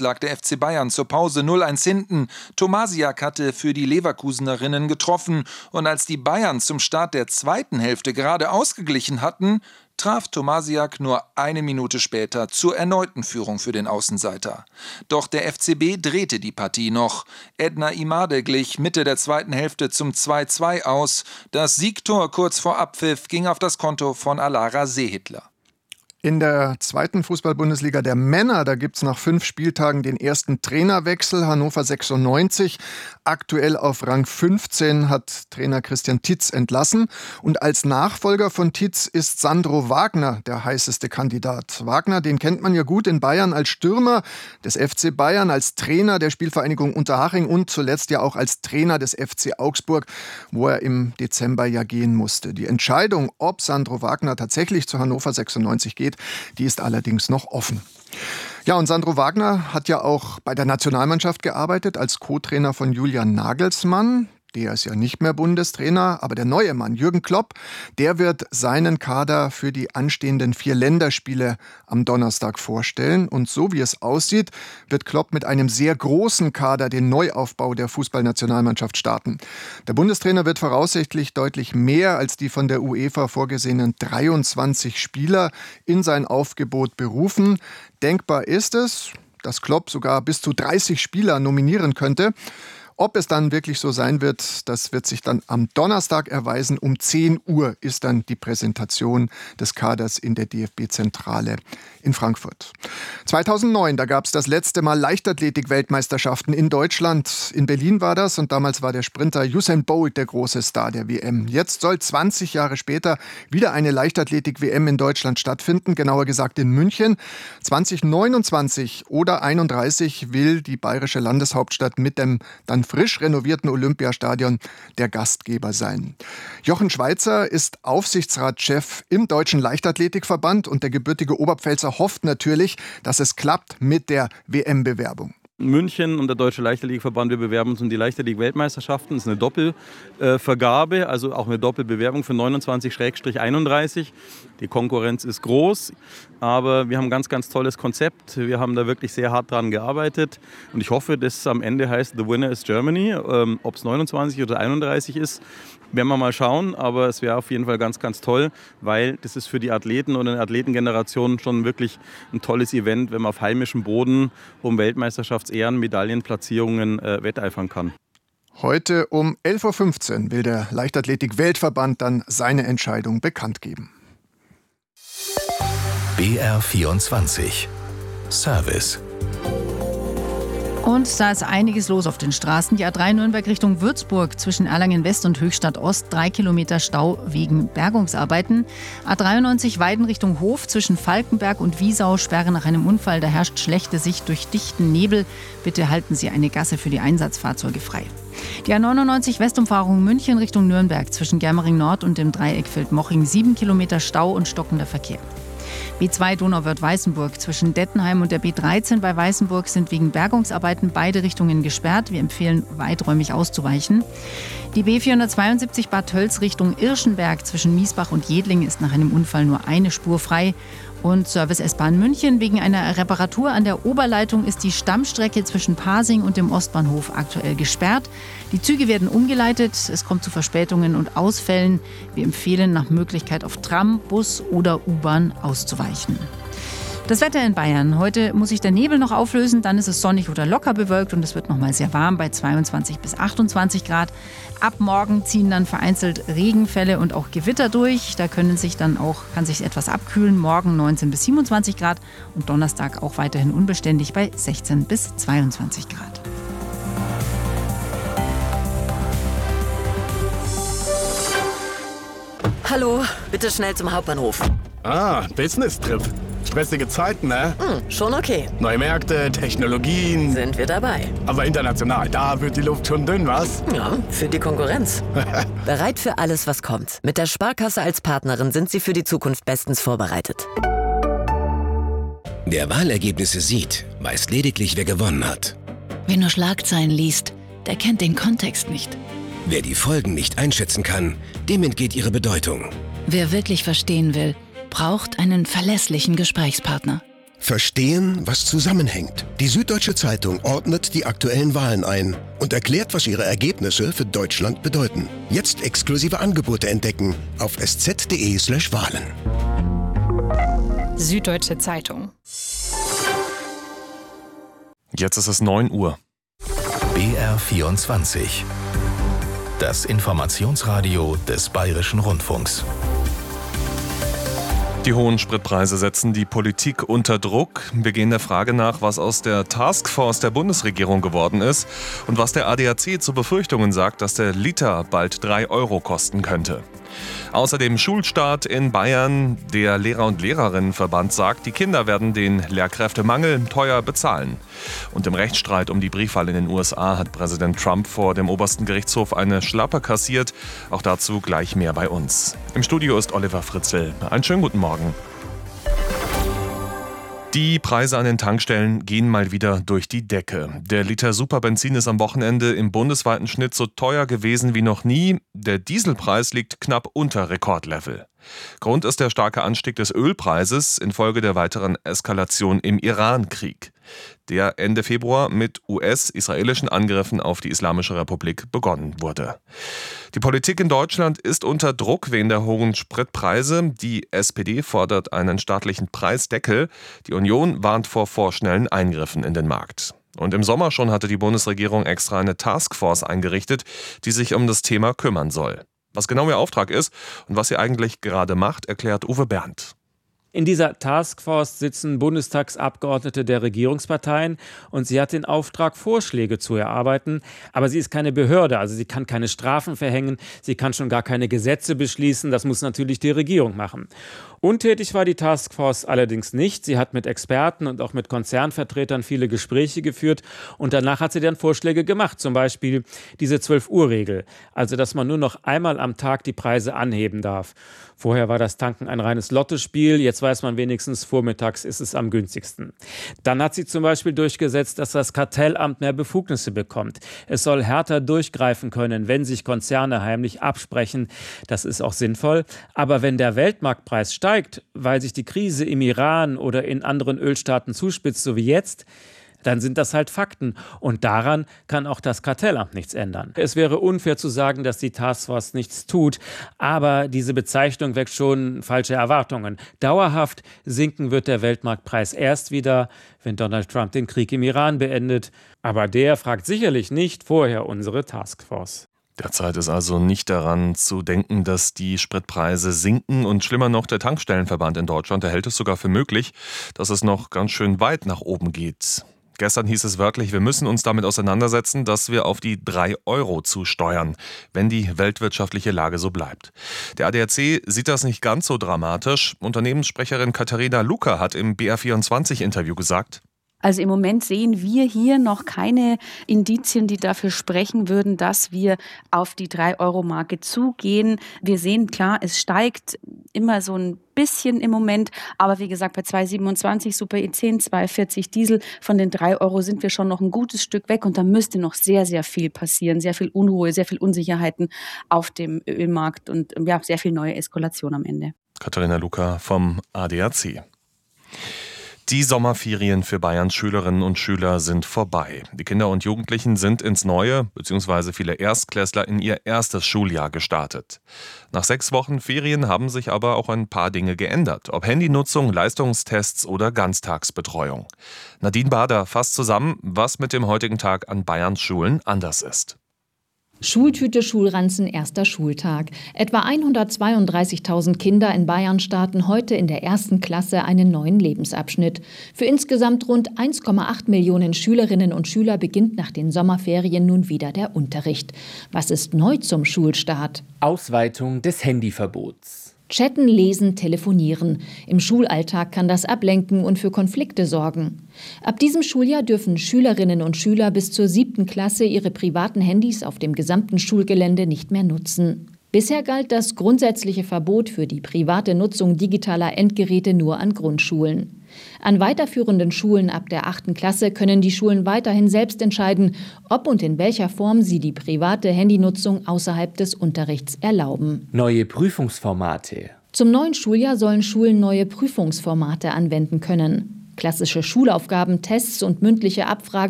lag der FC Bayern zur Pause 0-1 hinten. Tomasiak hatte für die Leverkusenerinnen getroffen und als die Bayern zum Start der zweiten Hälfte gerade ausgeglichen hatten, traf Tomasiak nur eine Minute später zur erneuten Führung für den Außenseiter. Doch der FCB drehte die Partie noch. Edna Imade glich Mitte der zweiten Hälfte zum 2-2 aus. Das Siegtor kurz vor Abpfiff ging auf das Konto von Alara Sehitler. In der zweiten Fußball-Bundesliga der Männer, da gibt es nach 5 Spieltagen den ersten Trainerwechsel. Hannover 96, aktuell auf Rang 15, hat Trainer Christian Titz entlassen. Und als Nachfolger von Titz ist Sandro Wagner der heißeste Kandidat. Wagner, den kennt man ja gut in Bayern als Stürmer des FC Bayern, als Trainer der Spielvereinigung Unterhaching und zuletzt ja auch als Trainer des FC Augsburg, wo er im Dezember ja gehen musste. Die Entscheidung, ob Sandro Wagner tatsächlich zu Hannover 96 geht, die ist allerdings noch offen. Ja, und Sandro Wagner hat ja auch bei der Nationalmannschaft gearbeitet als Co-Trainer von Julian Nagelsmann. Der ist ja nicht mehr Bundestrainer, aber der neue Mann, Jürgen Klopp, der wird seinen Kader für die anstehenden 4 Länderspiele am Donnerstag vorstellen. Und so wie es aussieht, wird Klopp mit einem sehr großen Kader den Neuaufbau der Fußballnationalmannschaft starten. Der Bundestrainer wird voraussichtlich deutlich mehr als die von der UEFA vorgesehenen 23 Spieler in sein Aufgebot berufen. Denkbar ist es, dass Klopp sogar bis zu 30 Spieler nominieren könnte. Ob es dann wirklich so sein wird, das wird sich dann am Donnerstag erweisen. Um 10 Uhr ist dann die Präsentation des Kaders in der DFB-Zentrale in Frankfurt. 2009, da gab es das letzte Mal Leichtathletik-Weltmeisterschaften in Deutschland. In Berlin war das und damals war der Sprinter Usain Bolt der große Star der WM. Jetzt soll 20 Jahre später wieder eine Leichtathletik-WM in Deutschland stattfinden, genauer gesagt in München. 2029 oder 31 will die bayerische Landeshauptstadt mit dem dann frisch renovierten Olympiastadion der Gastgeber sein. Jochen Schweizer ist Aufsichtsratschef im Deutschen Leichtathletikverband und der gebürtige Oberpfälzer hofft natürlich, dass es klappt mit der WM-Bewerbung. München und der Deutsche Leichtathletikverband, wir bewerben uns um die Leichtathletik-Weltmeisterschaften. Das ist eine Doppelvergabe, also auch eine Doppelbewerbung für 29/31. Die Konkurrenz ist groß, aber wir haben ein ganz, ganz tolles Konzept. Wir haben da wirklich sehr hart dran gearbeitet und ich hoffe, dass es am Ende heißt, the winner is Germany. Ob es 29 oder 31 ist, werden wir mal schauen, aber es wäre auf jeden Fall ganz, ganz toll, weil das ist für die Athleten und eine Athletengeneration schon wirklich ein tolles Event, wenn man auf heimischem Boden um Weltmeisterschaftsehren, Medaillenplatzierungen wetteifern kann. Heute um 11.15 Uhr will der Leichtathletik-Weltverband dann seine Entscheidung bekannt geben. BR24 Service. Und da ist einiges los auf den Straßen. Die A3 Nürnberg Richtung Würzburg zwischen Erlangen West und Höchstadt Ost 3 Kilometer Stau wegen Bergungsarbeiten. A93 Weiden Richtung Hof zwischen Falkenberg und Wiesau Sperre nach einem Unfall. Da herrscht schlechte Sicht durch dichten Nebel. Bitte halten Sie eine Gasse für die Einsatzfahrzeuge frei. Die A99 Westumfahrung München Richtung Nürnberg zwischen Germering Nord und dem Dreieckfeld Moching 7 Kilometer Stau und stockender Verkehr. B2 Donauwörth-Weißenburg zwischen Dettenheim und der B13 bei Weißenburg sind wegen Bergungsarbeiten beide Richtungen gesperrt. Wir empfehlen, weiträumig auszuweichen. Die B472 Bad Tölz Richtung Irschenberg zwischen Miesbach und Jedling ist nach einem Unfall nur eine Spur frei. Und Service S-Bahn München. Wegen einer Reparatur an der Oberleitung ist die Stammstrecke zwischen Pasing und dem Ostbahnhof aktuell gesperrt. Die Züge werden umgeleitet. Es kommt zu Verspätungen und Ausfällen. Wir empfehlen nach Möglichkeit auf Tram, Bus oder U-Bahn auszuweichen. Das Wetter in Bayern. Heute muss sich der Nebel noch auflösen, dann ist es sonnig oder locker bewölkt und es wird noch mal sehr warm bei 22 bis 28 Grad. Ab morgen ziehen dann vereinzelt Regenfälle und auch Gewitter durch. Da kann sich etwas abkühlen. Morgen 19 bis 27 Grad und Donnerstag auch weiterhin unbeständig bei 16 bis 22 Grad. Hallo, bitte schnell zum Hauptbahnhof. Business-Trip. Stressige Zeiten, ne? Schon okay. Neue Märkte, Technologien. Sind wir dabei. Aber international, da wird die Luft schon dünn, was? Ja, für die Konkurrenz. Bereit für alles, was kommt. Mit der Sparkasse als Partnerin sind Sie für die Zukunft bestens vorbereitet. Wer Wahlergebnisse sieht, weiß lediglich, wer gewonnen hat. Wer nur Schlagzeilen liest, der kennt den Kontext nicht. Wer die Folgen nicht einschätzen kann, dem entgeht ihre Bedeutung. Wer wirklich verstehen will, braucht einen verlässlichen Gesprächspartner. Verstehen, was zusammenhängt. Die Süddeutsche Zeitung ordnet die aktuellen Wahlen ein und erklärt, was ihre Ergebnisse für Deutschland bedeuten. Jetzt exklusive Angebote entdecken auf sz.de/Wahlen. Süddeutsche Zeitung. Jetzt ist es 9 Uhr. BR24. Das Informationsradio des Bayerischen Rundfunks. Die hohen Spritpreise setzen die Politik unter Druck. Wir gehen der Frage nach, was aus der Taskforce der Bundesregierung geworden ist und was der ADAC zu Befürchtungen sagt, dass der Liter bald 3 Euro kosten könnte. Außerdem Schulstart in Bayern. Der Lehrer- und Lehrerinnenverband sagt, die Kinder werden den Lehrkräftemangel teuer bezahlen. Und im Rechtsstreit um die Briefwahl in den USA hat Präsident Trump vor dem obersten Gerichtshof eine Schlappe kassiert. Auch dazu gleich mehr bei uns. Im Studio ist Oliver Fritzl. Einen schönen guten Morgen. Die Preise an den Tankstellen gehen mal wieder durch die Decke. Der Liter Superbenzin ist am Wochenende im bundesweiten Schnitt so teuer gewesen wie noch nie. Der Dieselpreis liegt knapp unter Rekordlevel. Grund ist der starke Anstieg des Ölpreises infolge der weiteren Eskalation im Iran-Krieg, der Ende Februar mit US-israelischen Angriffen auf die Islamische Republik begonnen wurde. Die Politik in Deutschland ist unter Druck wegen der hohen Spritpreise. Die SPD fordert einen staatlichen Preisdeckel. Die Union warnt vor vorschnellen Eingriffen in den Markt. Und im Sommer schon hatte die Bundesregierung extra eine Taskforce eingerichtet, die sich um das Thema kümmern soll. Was genau ihr Auftrag ist und was sie eigentlich gerade macht, erklärt Uwe Berndt. In dieser Taskforce sitzen Bundestagsabgeordnete der Regierungsparteien und sie hat den Auftrag, Vorschläge zu erarbeiten. Aber sie ist keine Behörde, also sie kann keine Strafen verhängen, sie kann schon gar keine Gesetze beschließen, das muss natürlich die Regierung machen. Untätig war die Taskforce allerdings nicht. Sie hat mit Experten und auch mit Konzernvertretern viele Gespräche geführt und danach hat sie dann Vorschläge gemacht, zum Beispiel diese 12-Uhr-Regel, also dass man nur noch einmal am Tag die Preise anheben darf. Vorher war das Tanken ein reines Lottospiel, jetzt weiß man wenigstens, vormittags ist es am günstigsten. Dann hat sie zum Beispiel durchgesetzt, dass das Kartellamt mehr Befugnisse bekommt. Es soll härter durchgreifen können, wenn sich Konzerne heimlich absprechen. Das ist auch sinnvoll. Aber wenn der Weltmarktpreis steigt, weil sich die Krise im Iran oder in anderen Ölstaaten zuspitzt, so wie jetzt, dann sind das halt Fakten. Und daran kann auch das Kartellamt nichts ändern. Es wäre unfair zu sagen, dass die Taskforce nichts tut, aber diese Bezeichnung weckt schon falsche Erwartungen. Dauerhaft sinken wird der Weltmarktpreis erst wieder, wenn Donald Trump den Krieg im Iran beendet. Aber der fragt sicherlich nicht vorher unsere Taskforce. Derzeit ist also nicht daran zu denken, dass die Spritpreise sinken und schlimmer noch, der Tankstellenverband in Deutschland, der hält es sogar für möglich, dass es noch ganz schön weit nach oben geht. Gestern hieß es wörtlich, wir müssen uns damit auseinandersetzen, dass wir auf die 3 Euro zusteuern, wenn die weltwirtschaftliche Lage so bleibt. Der ADAC sieht das nicht ganz so dramatisch. Unternehmenssprecherin Katharina Luca hat im BR24-Interview gesagt: Also im Moment sehen wir hier noch keine Indizien, die dafür sprechen würden, dass wir auf die 3-Euro-Marke zugehen. Wir sehen klar, es steigt immer so ein bisschen im Moment. Aber wie gesagt, bei 2,27 Super E10, 2,40 Diesel, von den 3 Euro sind wir schon noch ein gutes Stück weg. Und da müsste noch sehr, sehr viel passieren. Sehr viel Unruhe, sehr viel Unsicherheiten auf dem Ölmarkt und ja, sehr viel neue Eskalation am Ende. Katharina Luca vom ADAC. Die Sommerferien für Bayerns Schülerinnen und Schüler sind vorbei. Die Kinder und Jugendlichen sind ins neue, bzw. viele Erstklässler in ihr erstes Schuljahr gestartet. Nach 6 Wochen Ferien haben sich aber auch ein paar Dinge geändert. Ob Handynutzung, Leistungstests oder Ganztagsbetreuung. Nadine Bader fasst zusammen, was mit dem heutigen Tag an Bayerns Schulen anders ist. Schultüte, Schulranzen, erster Schultag. Etwa 132.000 Kinder in Bayern starten heute in der 1. Klasse einen neuen Lebensabschnitt. Für insgesamt rund 1,8 Millionen Schülerinnen und Schüler beginnt nach den Sommerferien nun wieder der Unterricht. Was ist neu zum Schulstart? Ausweitung des Handyverbots. Chatten, lesen, telefonieren. Im Schulalltag kann das ablenken und für Konflikte sorgen. Ab diesem Schuljahr dürfen Schülerinnen und Schüler bis zur 7. Klasse ihre privaten Handys auf dem gesamten Schulgelände nicht mehr nutzen. Bisher galt das grundsätzliche Verbot für die private Nutzung digitaler Endgeräte nur an Grundschulen. An weiterführenden Schulen ab der 8. Klasse können die Schulen weiterhin selbst entscheiden, ob und in welcher Form sie die private Handynutzung außerhalb des Unterrichts erlauben. Neue Prüfungsformate. Zum neuen Schuljahr sollen Schulen neue Prüfungsformate anwenden können. Klassische Schulaufgaben, Tests und mündliche Abfragen